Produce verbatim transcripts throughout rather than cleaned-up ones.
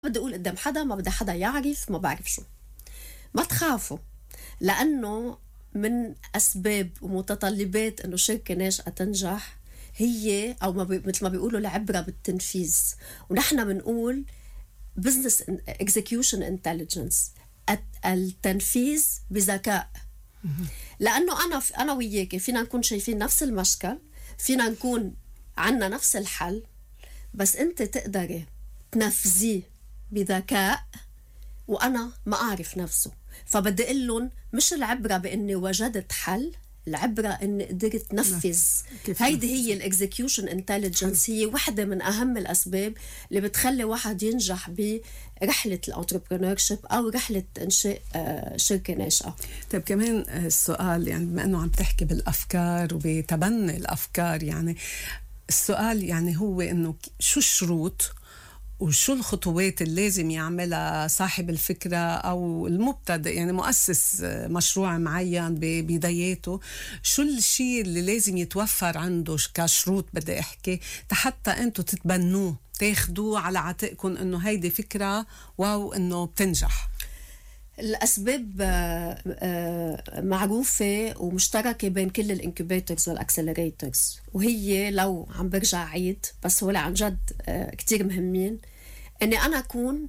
بدي أقول قدام حدا، ما بدي حدا يعرف، ما بعرف شو. ما تخافوا، لأنه من أسباب ومتطلبات إنه شركة ناشئة تنجح هي أو ما بي مثل ما بيقولوا العبرة بالتنفيذ، ونحن بنقول business execution intelligence، التنفيذ بذكاء. لأنه أنا أنا وياك فينا نكون شايفين نفس المشكل، فينا نكون عنا نفس الحل، بس أنت تقدري تنفذيه بذكاء وأنا ما أعرف نفسه. فبدي أقول لهم مش العبرة بإني وجدت حل، العبرة إني قدرت نفذ. هيدي هي الإكزيكيوشن انتليجنس، هي واحدة من أهم الأسباب اللي بتخلي واحد ينجح برحلة الانتربرينورشيب أو رحلة إنشاء شركة ناشئة. طيب كمان السؤال، يعني بما أنه عم تحكي بالأفكار وبتبني الأفكار، يعني السؤال يعني هو إنه شو الشروط وشو الخطوات اللي لازم يعملها صاحب الفكرة أو المبتدئ، يعني مؤسس مشروع معين ببداياته، شو الشيء اللي لازم يتوفر عنده كشروط بدي أحكي حتى أنتوا تتبنوه تاخدوه على عاتقكم إنه هيدي فكرة واو إنه بتنجح؟ الأسباب معروفة ومشتركة بين كل الانكوبيترز والأكسلريترز، وهي لو عم برجع عيد بس هو عن جد كتير مهمين. أني أنا أكون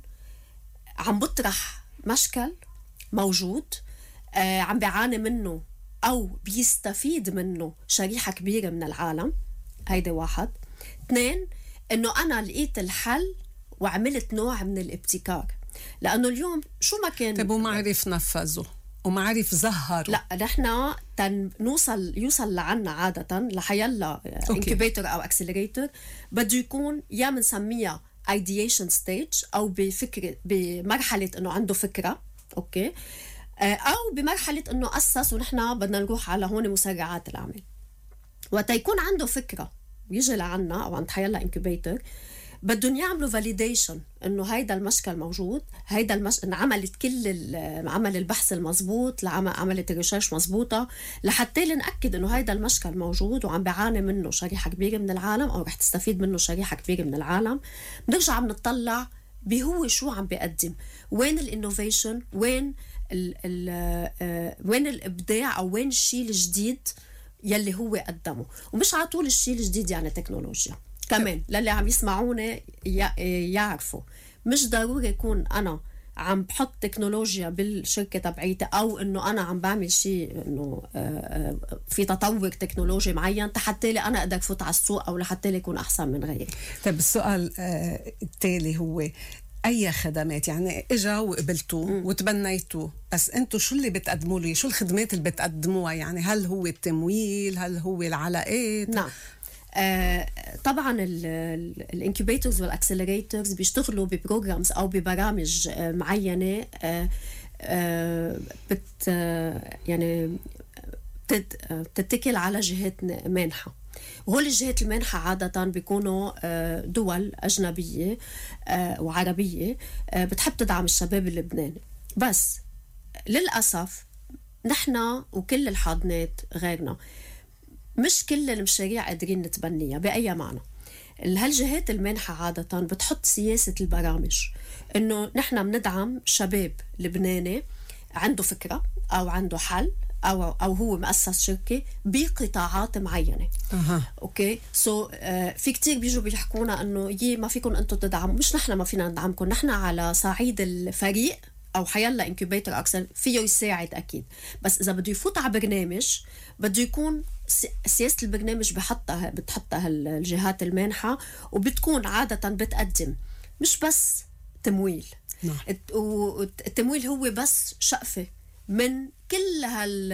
عم بطرح مشكل موجود عم بيعاني منه أو بيستفيد منه شريحة كبيرة من العالم، هيدا واحد. اثنين، أنه أنا لقيت الحل وعملت نوع من الابتكار، لأنه اليوم شو ما كان. طيب وما عرف نفذه وما عرف ظهره؟ لا، نحن تن نوصل يوصل لعنا عادة لحيلا انكوبيتر أو اكسلريتر بده يكون يا منسميها ideation stage أو بفكرة بمرحلة إنه عنده فكرة، أوكي، أو بمرحلة إنه أسس ونحن بدنا نروح على هون مسرعات العمل. وتيكون عنده فكرة ويجي لعنا أو عند حيلا انكوبيتر بدهم يعملوا فاليديشن انه هيدا المشكل موجود، هيدا المش... إن عملت كل عمل البحث المزبوط، عملت الريسيرش مزبوطه لحتى نأكد انه هيدا المشكل موجود وعم بيعاني منه شريحه كبيره من العالم او رح تستفيد منه شريحه كبيره من العالم. بنرجع بنطلع بهو شو عم بيقدم، وين الانوفيشن، وين ال ال وين الابداع او وين الشيء الجديد يلي هو قدمه. ومش على طول الشيء الجديد يعني تكنولوجيا كمان، للي عم يسمعوني يعرفوا مش ضروري يكون أنا عم بحط تكنولوجيا بالشركة تبعيتي أو إنه أنا عم بعمل شيء إنه في تطور تكنولوجي معين حتى لي أنا أقدر فوت على السوق أو لحتى لي يكون أحسن من غيري. طيب السؤال التالي هو أي خدمات، يعني إجا وقبلتوه وتبنيتوه، بس أنتوا شو اللي بتقدموا لي؟ شو الخدمات اللي بتقدموها؟ يعني هل هو التمويل؟ هل هو العلاقات؟ نعم. آه طبعا الانكوبيترز والاكسلريترز بيشتغلوا ببروجرامز او ببرامج آه معينه آه آه بت آه يعني بتتكل على جهات مانحه، وهول الجهات المانحه عاده بيكونوا آه دول اجنبيه آه وعربيه آه بتحب تدعم الشباب اللبناني. بس للاسف نحن وكل الحاضنات غيرنا مش كل المشاريع قادرين نتبنيها. بأي معنى؟ هالجهات المانحة عادة بتحط سياسة البرامج إنه نحن بندعم شباب لبناني عنده فكرة أو عنده حل أو أو هو مؤسس شركة بقطاعات معينة. أه. أوكي، سو so, uh, في كتير بيجوا بيحكونا إنه يي ما فيكم أنتوا تدعموا. مش نحن ما فينا ندعمكم، نحن على صعيد الفريق أو حيلا إنكوبيتر أكسل فيه يساعد أكيد، بس إذا بده يفوت على برنامج بده يكون سياسة البرنامج بحطها بتحطها الجهات المانحة، وبتكون عادة بتقدم مش بس تمويل. نعم. والتمويل هو بس شقفة من كل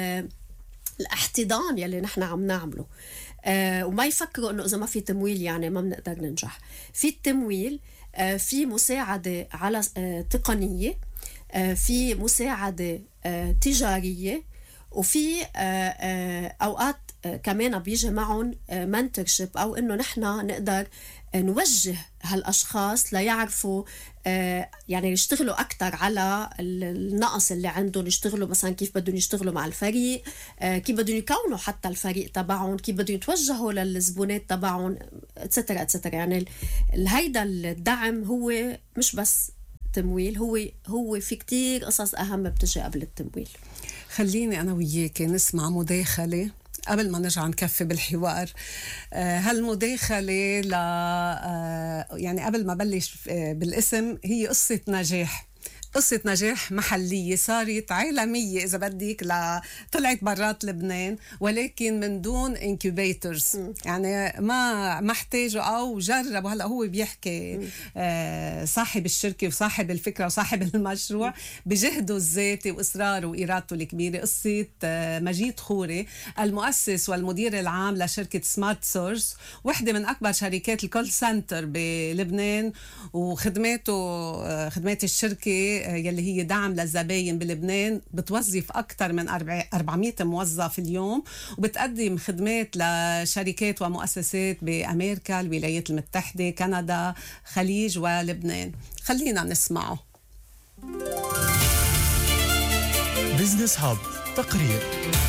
هالاحتضان يلي نحن عم نعمله. آه وما يفكروا إنه إذا ما في تمويل يعني ما بنقدر ننجح. في التمويل آه في مساعدة على آه تقنية، آه في مساعدة آه تجارية، وفي آه آه أوقات آه كمان بيجي معهم آه منتورشيب أو إنه نحن نقدر آه نوجه هالأشخاص ليعرفوا آه يعني يشتغلوا أكتر على النقص اللي عندهم، يشتغلوا مثلا كيف بدهم يشتغلوا مع الفريق، آه كيف بدهم يكونوا حتى الفريق تبعهم، كيف بدهم يتوجهوا للزبونات تبعهم اتسترا اتسترا. يعني هيدا الدعم هو مش بس التمويل، هو هو في كتير قصص أهم بتجي قبل التمويل. خليني أنا وياك نسمع مداخلة قبل ما نرجع نكفي بالحوار. آه هالمداخلة ل آه يعني قبل ما بلش آه بالاسم، هي قصة نجاح، قصة نجاح محلية صارت عالمية إذا بدك، لا طلعت برات لبنان، ولكن من دون انكوبيترز. يعني ما ما احتاجوا أو جربوا. هلأ هو بيحكي آه صاحب الشركة وصاحب الفكرة وصاحب المشروع بجهده الذاتي وإصراره وإرادته الكبيرة. قصة آه مجيد خوري المؤسس والمدير العام لشركة سمارت سورس، واحدة من أكبر شركات الكول سنتر بلبنان، وخدماته آه خدمات الشركة يلي هي دعم للزباين بلبنان بتوظف أكثر من أربعمية موظف اليوم، وبتقدم خدمات لشركات ومؤسسات بأمريكا، الولايات المتحدة، كندا، خليج ولبنان. خلينا نسمعه. بزنس هاب تقرير.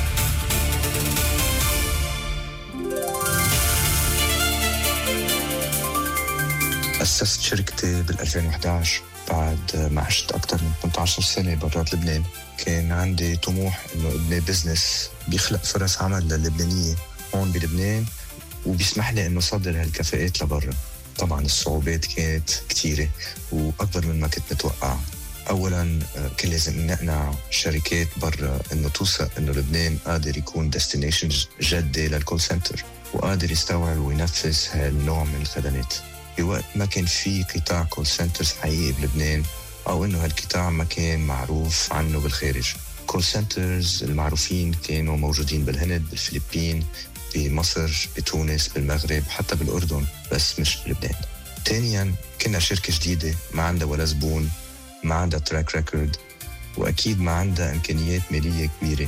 أسست شركتي بال ألفين وإحدى عشر بعد ما عشت أكثر من ثمانية عشر سنة برات لبنان. كان عندي طموح إنه ابني بزنس بيخلق فرص عمل للبنانية هون بلبنان، وبيسمح لي إنه صدر هالكفاءات لبرا. طبعاً الصعوبات كانت كتيرة وأكبر من ما كنت متوقع. أولاً كان لازم نقنع شركات برا إنه توثق إنه لبنان قادر يكون ديستنيشن جدي للكول سنتر، وقادر يستوعب وينفذ هالنوع من الخدمات بوقت ما كان في قطاع كول سنترز حقيقي بلبنان، أو إنه هالقطاع ما كان معروف عنه بالخارج. كول سنترز المعروفين كانوا موجودين بالهند، بالفلبين، بمصر، بتونس، بالمغرب، حتى بالأردن، بس مش بلبنان. ثانياً كنا شركة جديدة ما عندها ولا زبون، ما عندها تراك ريكورد، وأكيد ما عندها إمكانيات مالية كبيرة.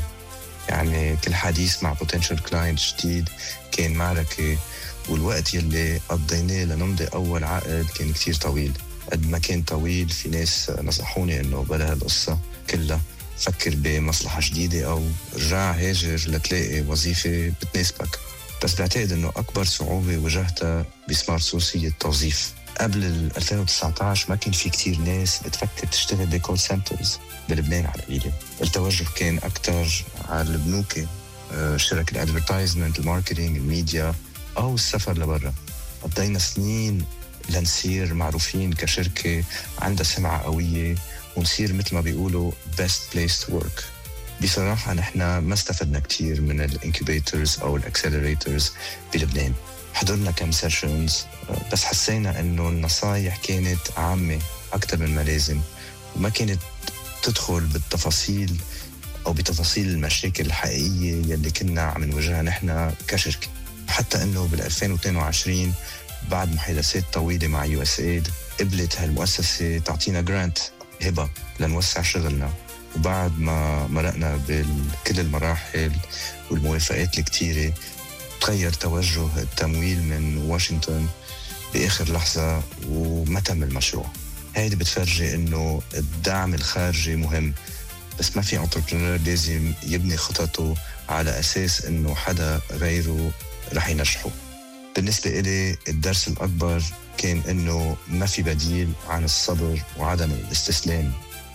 يعني كل حديث مع بوتنشال كلاينت جديد كان معركة، والوقت يلي قضيناه لنمضي أول عقد كان كتير طويل. قد ما كان طويل في ناس نصحوني إنه بلا هالقصة كلها، فكر بمصلحة جديدة أو رجع هاجر لتلاقي وظيفة بتناسبك. بس بعتقد إنه أكبر صعوبة واجهتها بسمارت سورس هي التوظيف. قبل ألفين وتسعة عشر ما كان في كتير ناس بتفكر تشتغل بكول سنترز بلبنان على القليلة. التوجه كان أكتر على البنوك، شركة الادفرتايزمنت، الماركتينج، الميديا، أو السفر لبرا. قضينا سنين لنصير معروفين كشركة عندها سمعة قوية ونصير مثل ما بيقولوا best place to work. بصراحة نحن ما استفدنا كتير من الانكوبيترز أو الاكسلريترز بلبنان. حضرنا كم سيشنز بس حسينا إنه النصايح كانت عامة أكتر من ما لازم، وما كانت تدخل بالتفاصيل أو بتفاصيل المشاكل الحقيقية يلي كنا عم نواجهها نحن كشركة. حتى إنه بالألفين واثنين وعشرين بعد محادثات طويلة مع يو إس إيه آي دي قبلت هالمؤسسة تعطينا جرانت، هبة لنوسع شغلنا. وبعد ما مرقنا بكل المراحل والموافقات الكتيرة تغير توجه التمويل من واشنطن بآخر لحظة وما تم المشروع. هيدي بتفرجي إنه الدعم الخارجي مهم، بس ما في انتربرنور لازم يبني خططه على أساس إنه حدا غيره رح ينجحه. بالنسبة إلي الدرس الأكبر كان إنه ما في بديل عن الصبر وعدم الاستسلام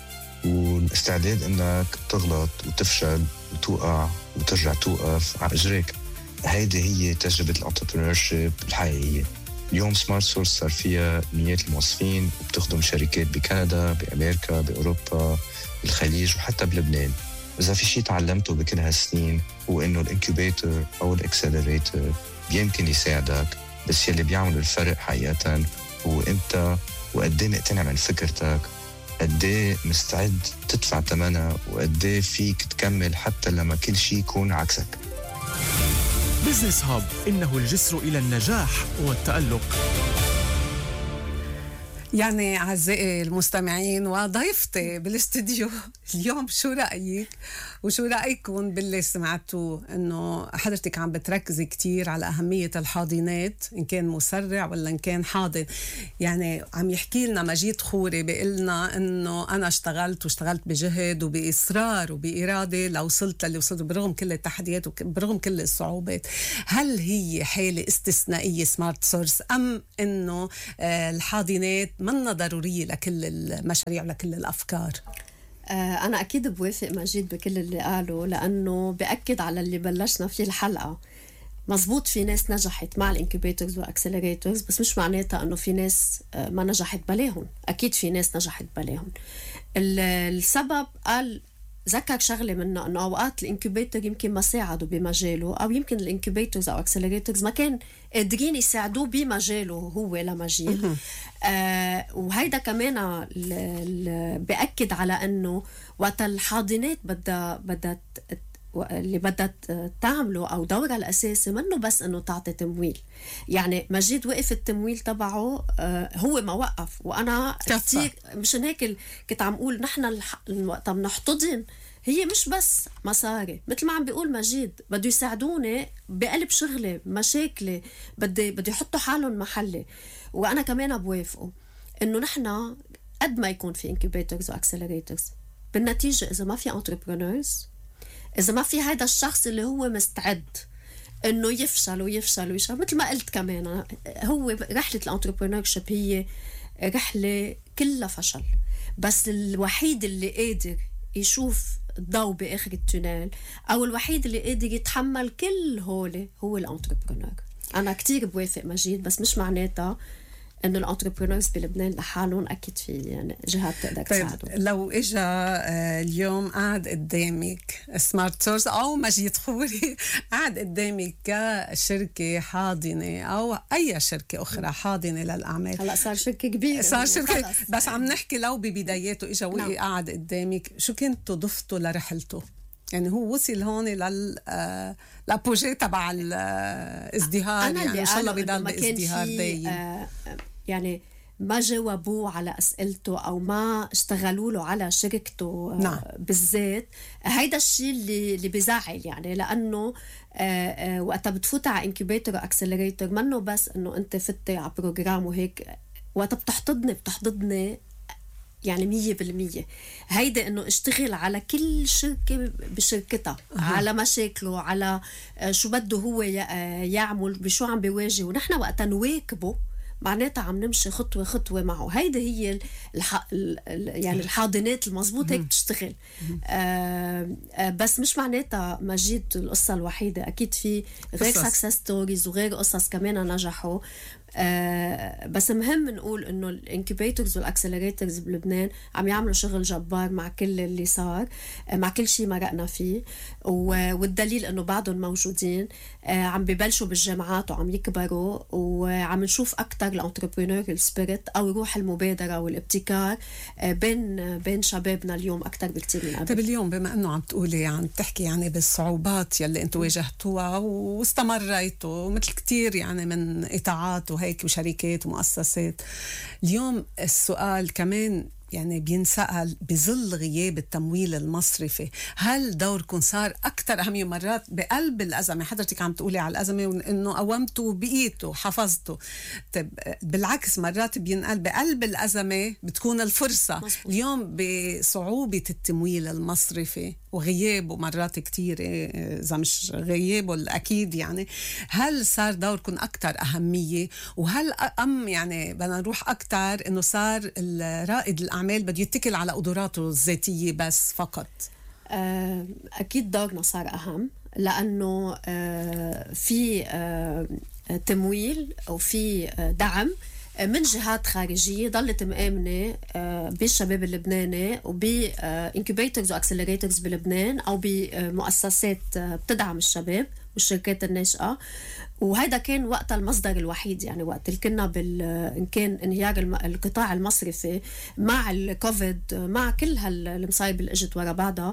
والاستعداد إنك تغلط وتفشل وتوقع وترجع توقف على إجريك. هيدي هي تجربة الانتربرنورشيب الحقيقية. اليوم سمارت سورس صار فيها مئات الموظفين وبتخدم شركات بكندا، بأمريكا، بأوروبا، بالخليج وحتى بلبنان. إذا في شيء تعلمته بكل هالسنين هو إنه الانكوبيتر أو الأكسلريتر يمكن يساعدك، بس يلي بيعمل الفرق حقيقة هو أنت وقديه مقتنع من فكرتك، قديه مستعد تدفع ثمنها، وقديه فيك تكمل حتى لما كل شيء يكون عكسك. بزنس هاب، إنه الجسر إلى النجاح والتألق. يعني أعزائي المستمعين وضيفتي بالاستديو اليوم، شو رأيك وشو رأيكم باللي سمعتوا؟ إنه حضرتك عم بتركزي كتير على أهمية الحاضنات، إن كان مسرع ولا إن كان حاضن. يعني عم يحكي لنا مجيد خوري بيقلنا إنه أنا اشتغلت واشتغلت بجهد وبإصرار وبإرادة لوصلت اللي وصلت برغم كل التحديات وبرغم كل الصعوبات. هل هي حالة استثنائية سمارت سورس، أم إنه الحاضنات منا ضرورية لكل المشاريع ولكل الأفكار؟ أنا أكيد بوافق مجيد بكل اللي قاله، لأنه بأكد على اللي بلشنا فيه الحلقة. مزبوط في ناس نجحت مع الانكوبيتورز واكسلريتورز، بس مش معناتها انه في ناس ما نجحت بلاهم. اكيد في ناس نجحت بلاهم. السبب قال ذكر شغله منه انه اوقات الانكوبيتور يمكن ما ساعدوا بمجاله، او يمكن الانكوبيتورز او اكسلريتورز ما كان قادرين يساعدوه بمجاله هو لمجيل. آه وهيدا كمان بأكد على انه وقت الحاضنات بدها بدها اللي بدها تعمله أو دورها الأساسي منه بس أنه تعطي تمويل. يعني مجيد وقف التمويل تبعه هو ما وقف، وأنا كتير مشان هيك كنت عم أقول نحن وقت بنحتضن هي مش بس مصاري، مثل ما عم بيقول مجيد بده يساعدوني بقلب شغلي مشاكلي، بدي بدي يحطوا حالهم محلي. وأنا كمان بوافقه إنه نحن قد ما يكون في incubators وaccelerators، بالنتيجة إذا ما في entrepreneurs، إذا ما في هذا الشخص اللي هو مستعد إنه يفشل ويفشل ويفشل، مثل ما قلت كمان هو رحلة الانتربرنورشيب هي رحلة كلها فشل، بس الوحيد اللي قادر يشوف الضوء بآخر التونيل أو الوحيد اللي قادر يتحمل كل هولي هو الانتربرنور. أنا كتير بوافق مجيد، بس مش معناتها انه الانتربرنورز بلبنان لحالهم اكيد في يعني جهات تقدر تساعدهم. طيب لو اجى اليوم قاعد قدامك سمارت سورس او مجيد خوري قاعد قدامك كشركه حاضنه او اي شركه اخرى حاضنه للاعمال، هلا صار شركه كبيره، صار شركه بس عم نحكي لو ببداياته اجى وقع نعم. قاعد قدامك، شو كنتوا ضفتوا لرحلته؟ يعني هو وصل هون لل لابوجي تبع الازدهار، يعني ان شاء الله بضل بازدهار دايم. آه يعني ما جاوبوه على اسئلته او ما اشتغلوا له على شركته آه نعم. بالذات. هيدا الشيء اللي اللي بيزعل، يعني لانه آه آه وقت بتفوت على انكوبيتور واكسلريتور منه بس انه انت فتي على بروجرام وهيك، وقت بتحتضني بتحتضني يعني مية بالمية. هيدا انه اشتغل على كل شركة بشركتها، أه. على مشاكله، على شو بده هو يعمل، بشو عم بيواجه، ونحن وقتا نواكبه معناتها عم نمشي خطوة خطوة معه. هيدا هي الح... يعني الحاضنات المضبوطة هيك بتشتغل. آه آه بس مش معناتها مجيد القصة الوحيدة، أكيد في غير سكسس ستوريز وغير قصص كمان نجحوا. آه بس مهم نقول انه الانكوبيتورز والاكسلريتورز بلبنان عم يعملوا شغل جبار مع كل اللي صار، آه مع كل شيء مرقنا فيه، والدليل انه بعدهم موجودين. آه عم ببلشوا بالجامعات وعم يكبروا، وعم نشوف اكثر الانتربرينوريال سبيريت او روح المبادره والابتكار آه بين بين شبابنا اليوم اكثر بكثير من قبل. طيب اليوم بما انه عم تقولي عم تحكي يعني بالصعوبات يلي انتم واجهتوها واستمريتوا مثل كثير يعني من اطاعات وهيك وشركات ومؤسسات، اليوم السؤال كمان يعني بينسأل بظل غياب التمويل المصرفي، هل دوركم صار أكثر أهمية مرات بقلب الأزمة؟ حضرتك عم تقولي على الأزمة وإنه قومتوا بقيتوا حفظتوا، طيب بالعكس مرات بينقل بقلب الأزمة بتكون الفرصة. مصبوط. اليوم بصعوبة التمويل المصرفي وغيابه مرات كتير، إذا مش غيابه الأكيد، يعني هل صار دوركم أكثر أهمية؟ وهل أم يعني بدنا نروح أكثر إنه صار الرائد الأعمال بده يتكل على قدراته الذاتية بس فقط؟ أكيد دورنا صار أهم، لأنه في تمويل وفي دعم من جهات خارجية ضلت مآمنة بالشباب اللبناني وبإنكوبيتورز وأكسلريتورز بلبنان أو بمؤسسات بتدعم الشباب والشركات الناشئة. وهذا كان وقت المصدر الوحيد، يعني وقت اللي كنا بال إن كان انهيار القطاع المصرفي مع الكوفيد مع كل هالمصايب اللي اجت ورا بعضها،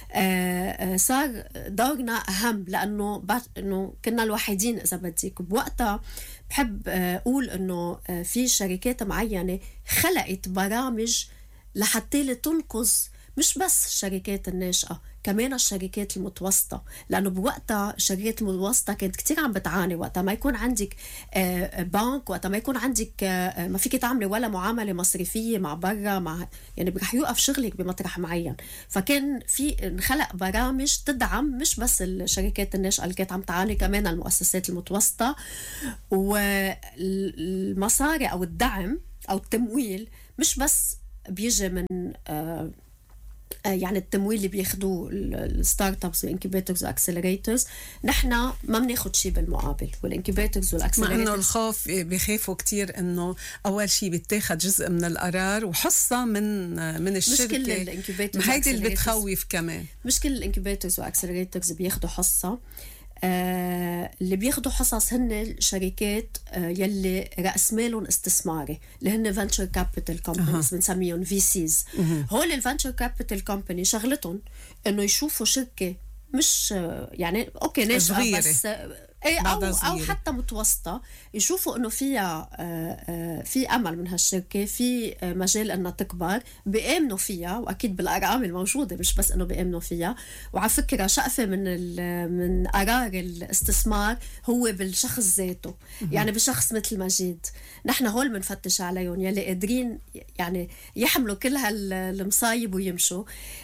صار دورنا أهم، لأنه إنه كنا الوحيدين إذا بديك بوقتها. بحب أقول إنه في شركات معينة خلقت برامج لحتى تنقذ مش بس الشركات الناشئة، كمان الشركات المتوسطة، لأنه بوقتها الشركات المتوسطة كانت كتير عم بتعاني. وقتها ما يكون عندك بنك، وقتها ما يكون عندك ما فيك تعملي ولا معاملة مصرفية مع برا، مع يعني رح يوقف شغلك بمطرح معين. فكان في انخلق برامج تدعم مش بس الشركات الناشئة اللي كانت عم تعاني، كمان المؤسسات المتوسطة. والمصاري أو الدعم أو التمويل مش بس بيجي من آه يعني التمويل اللي بياخدوه الستارت ابس والانكيبيتورز والاكسلريتورز، نحن ما بناخد شيء بالمقابل. والانكيبيتورز والاكسلريتورز مع انه الخوف بيخافوا كتير انه اول شيء بيتاخد جزء من القرار وحصه من من الشركه. مش كل الانكيبيتورز هيدي اللي بتخوف كمان. مش كل الانكيبيتورز والاكسلريتورز بياخدوا حصه. آه اللي بياخدوا حصص هن الشركات آه يلي رأس مالهم استثماري، اللي هن فنتشر كابيتال كومبانيز، بنسميهم في سيز. هول الفنتشر كابيتال كومباني شغلتهم انه يشوفوا شركه مش يعني اوكي ناشئه بس ايه او او حتى متوسطه، يشوفوا انه فيها في امل من هالشركه، في مجال انها تكبر، بيامنوا فيها، واكيد بالارقام الموجوده، مش بس انه بيامنوا فيها. وعلى فكره شقفه من من قرار الاستثمار هو بالشخص ذاته، يعني بشخص مثل مجيد. نحن هول بنفتش عليهم يلي قادرين يعني يحملوا كل هالمصايب ويمشوا،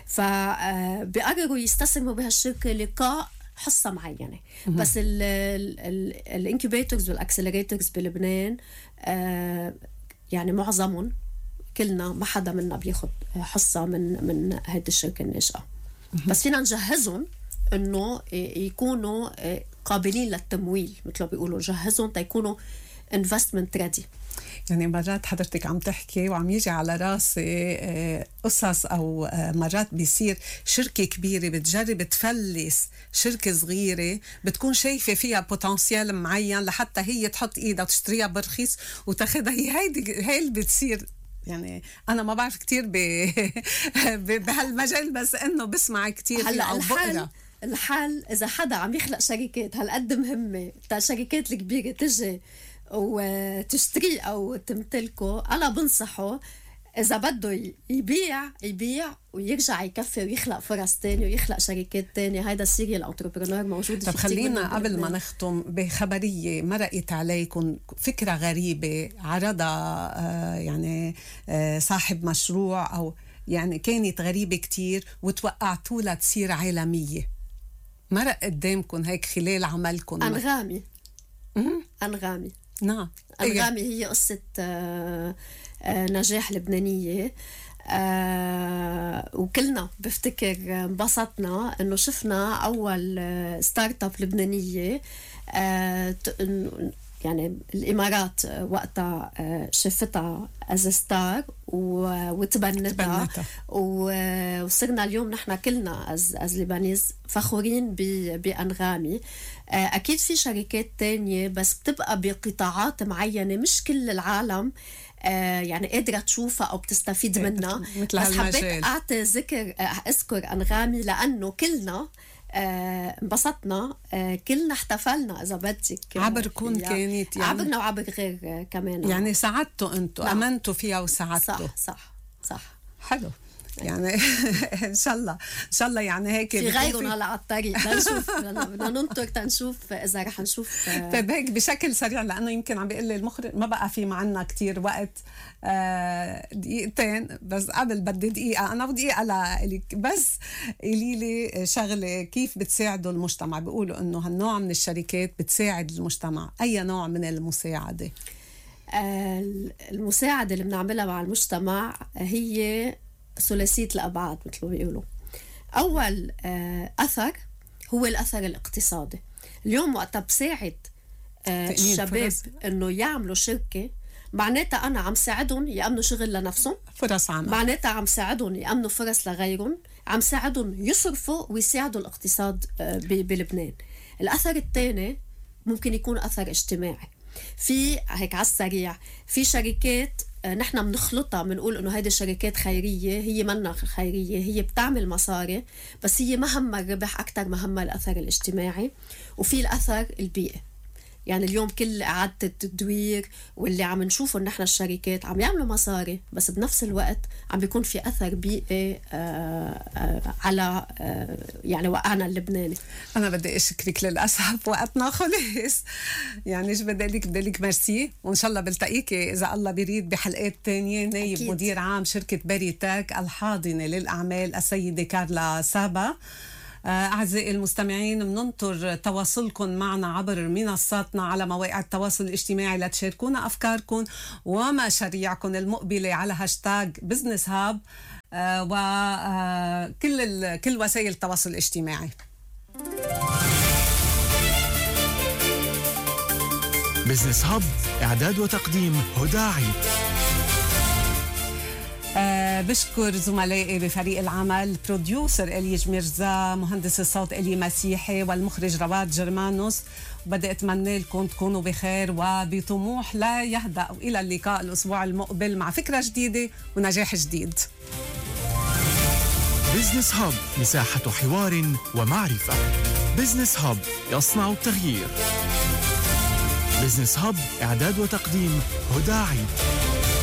فبيقرروا يستثمروا بهالشركه لقاء حصة معينة. مم. بس الانكيبيتورز والاكسلريتورز بلبنان آه يعني معظمهم كلنا ما حدا منا بياخد حصة من من هذه الشركة الناشئة. بس فينا نجهزهم انه يكونوا قابلين للتمويل، مثل ما بيقولوا جهزهم تيكونوا investment ready. يعني مرات حضرتك عم تحكي وعم يجي على راسي قصص أو مرات بيصير شركة كبيرة بتجرب تفلس شركة صغيرة بتكون شايفة فيها بوتنسيال معين لحتى هي تحط إيدها وتشتريها برخيص وتاخدها. هي هيدي هي اللي بتصير. يعني أنا ما بعرف كتير بهالمجال، بس إنه بسمع كتير هلا أو بقرأ. الحال إذا حدا عم يخلق شركات هالقد مهمة، تا الشركات الكبيرة تجي وتشتري أو تمتلكه، أنا بنصحه إذا بده يبيع يبيع ويرجع يكفي ويخلق فرص تانية ويخلق شركات تانية. هيدا السيريال أنتربرنور موجود. طب خلينا قبل ما نختم بخبرية مرقت عليكم، فكرة غريبة عرضها آه يعني آه صاحب مشروع أو يعني كانت غريبة كتير وتوقعتوا لها تصير عالمية. مرق قدامكم هيك خلال عملكم؟ أنغامي. أنغامي نعم. أنغامي هي قصة آه آه نجاح لبنانية. آه وكلنا بفتكر انبسطنا انه شفنا اول آه ستارت اب لبنانية. آه يعني الامارات وقتها آه شفتها از ستار وتبنتها، وصرنا اليوم نحن كلنا از از لبنانيز فخورين بأنغامي. آه اكيد في شركات تانية بس بتبقى بقطاعات معينة مش كل العالم آه يعني قادرة تشوفها أو بتستفيد منها. بس حبيت أعطي ذكر آه أذكر أنغامي لأنه كلنا انبسطنا، آه كلنا احتفلنا إذا بدك عبركم كانت يعني عبرنا وعبر غير آه كمان يعني ساعدتوا أنتوا. نعم. أمنتوا فيها وساعدتوا. صح صح صح حلو يعني ان شاء الله ان شاء الله يعني هيك في غيرهم هلا على الطريق. لنشوف بدنا ننطر تنشوف اذا رح نشوف. طيب هيك بشكل سريع لانه يمكن عم بيقول لي المخرج ما بقى في معنا كتير وقت، دقيقتين بس قبل بدي دقيقه انا ودقيقه لك بس قولي لي شغله، كيف بتساعدوا المجتمع؟ بيقولوا انه هالنوع من الشركات بتساعد المجتمع، اي نوع من المساعده؟ المساعده اللي بنعملها مع المجتمع هي ثلاثية الأبعاد مثل ما بيقولوا. أول أثر هو الأثر الاقتصادي. اليوم وقتها بساعد الشباب إنه يعملوا شركة، معناتها أنا عم ساعدهم يأمنوا شغل لنفسهم، فرص عمل، معناتها عم ساعدهم يأمنوا فرص لغيرهم، عم ساعدهم يصرفوا ويساعدوا الاقتصاد بلبنان. الأثر الثاني ممكن يكون أثر اجتماعي. في هيك على السريع في شركات نحن بنخلطها بنقول انه هيدي الشركات خيريه، هي منا خيريه، هي بتعمل مصاري بس هي ما همها الربح اكثر ما همها الاثر الاجتماعي. وفي الاثر البيئي، يعني اليوم كل إعادة التدوير واللي عم نشوفه نحن الشركات عم يعملوا مصاري بس بنفس الوقت عم بيكون في أثر بيئي آآ آآ على آآ يعني وقعنا اللبناني. أنا بدي أشكرك، للأسف وقتنا خلص، يعني إيش بدي لك بدي لك ميرسي، وإن شاء الله بلتقيك إذا الله بيريد بحلقات تانية. نايب أكيد. مدير عام شركة بيريتاك الحاضنة للأعمال السيدة كارلا سابا. أعزائي المستمعين، مننطر تواصلكم معنا عبر منصاتنا على مواقع التواصل الاجتماعي لتشاركونا أفكاركم ومشاريعكم المقبلة على هاشتاج بزنس هاب وكل كل وسائل التواصل الاجتماعي. بزنس هاب إعداد وتقديم هدى عيد. أه بشكر زملائي بفريق العمل، بروديوسر إلي جميرزا، مهندس الصوت إلي مسيحي، والمخرج رواد جرمانوس. بدي أتمنى لكم تكونوا بخير وبطموح لا يهدأ. إلى اللقاء الأسبوع المقبل مع فكرة جديدة ونجاح جديد. بزنس هاب، مساحة حوار ومعرفة. بزنس هاب يصنع التغيير. بزنس هاب إعداد وتقديم هدى عيد.